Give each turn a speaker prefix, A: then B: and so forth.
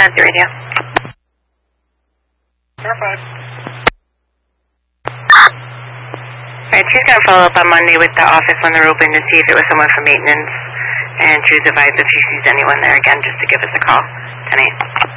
A: Nazi Radio.
B: Verified.
A: Alright, she's going to follow up on Monday with the office when they're open to see if it was someone from maintenance, and she was advised if she sees anyone there again just to give us a call. 10-8.